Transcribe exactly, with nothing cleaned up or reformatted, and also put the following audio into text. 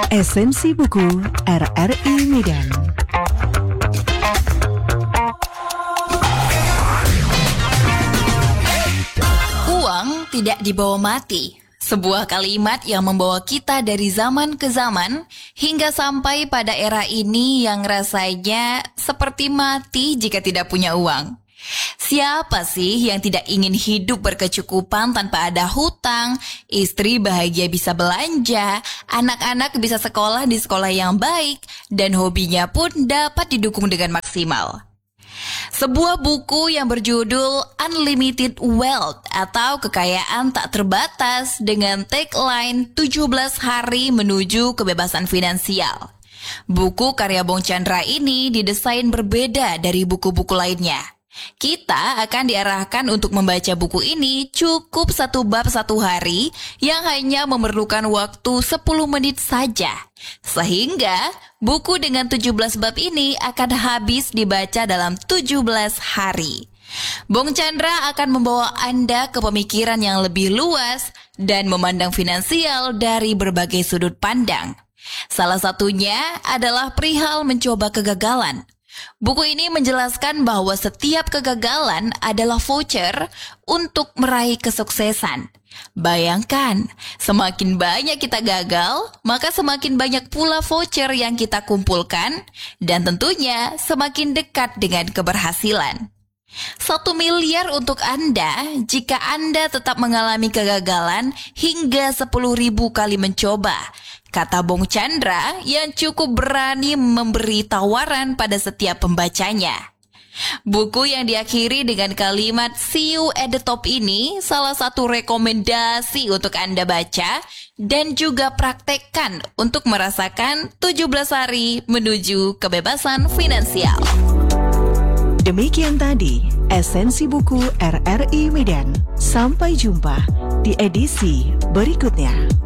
Esensi Buku R R I Medan. Uang tidak dibawa mati. Sebuah kalimat yang membawa kita dari zaman ke zaman hingga sampai pada era ini yang rasanya seperti mati jika tidak punya uang. Siapa sih yang tidak ingin hidup berkecukupan tanpa ada hutang, istri bahagia bisa belanja, anak-anak bisa sekolah di sekolah yang baik, dan hobinya pun dapat didukung dengan maksimal. Sebuah buku yang berjudul Unlimited Wealth atau Kekayaan Tak Terbatas dengan tagline tujuh belas hari menuju kebebasan finansial. Buku karya Bong Chandra ini didesain berbeda dari buku-buku lainnya. Kita akan diarahkan untuk membaca buku ini cukup satu bab satu hari yang hanya memerlukan waktu sepuluh menit saja. Sehingga buku dengan tujuh belas bab ini akan habis dibaca dalam tujuh belas hari. Bong Chandra akan membawa Anda ke pemikiran yang lebih luas dan memandang finansial dari berbagai sudut pandang. Salah satunya adalah perihal mencoba kegagalan. Buku ini menjelaskan bahwa setiap kegagalan adalah voucher untuk meraih kesuksesan. Bayangkan, semakin banyak kita gagal, maka semakin banyak pula voucher yang kita kumpulkan, dan tentunya semakin dekat dengan keberhasilan. Satu miliar untuk Anda jika Anda tetap mengalami kegagalan hingga sepuluh ribu kali mencoba, kata Bong Chandra yang cukup berani memberi tawaran pada setiap pembacanya. Buku yang diakhiri dengan kalimat "See you at the top" ini salah satu rekomendasi untuk Anda baca dan juga praktekkan untuk merasakan tujuh belas hari menuju kebebasan finansial. Demikian tadi Esensi Buku R R I Medan. Sampai jumpa di edisi berikutnya.